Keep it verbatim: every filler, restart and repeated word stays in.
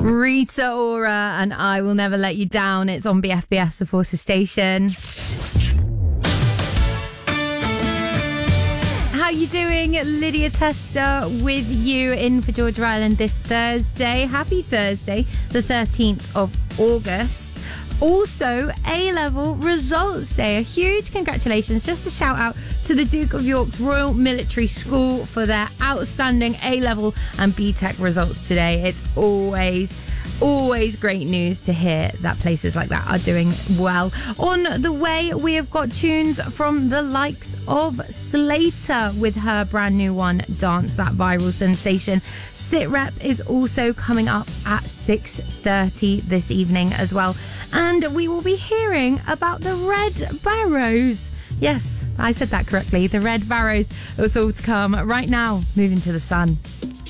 Rita Ora and I Will Never Let You Down. It's on B F B S, the Forces Station. How you doing? Lydia Tester with you in for Georgia Island this Thursday. Happy Thursday, the thirteenth of August. Also, A-level results day. A huge congratulations. Just a shout out to the Duke of York's Royal Military School for their outstanding A-level and B Tech results today. It's always... Always great news to hear that places like that are doing well. On the way, we have got tunes from the likes of Slater with her brand new one, Dance That Viral Sensation. SitRep is also coming up at six thirty this evening as well. And we will be hearing about the Red Barrows. Yes, I said that correctly. The Red Barrows. It's all to come right now. Moving to the sun.